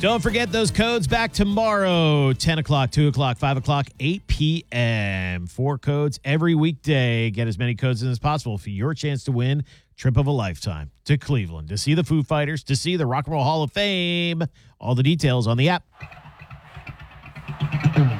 Don't forget those codes back tomorrow, 10 o'clock, 2 o'clock, 5 o'clock, 8 p.m. 4 codes every weekday. Get as many codes in as possible for your chance to win trip of a lifetime to Cleveland to see the Foo Fighters, to see the Rock and Roll Hall of Fame. All the details on the app.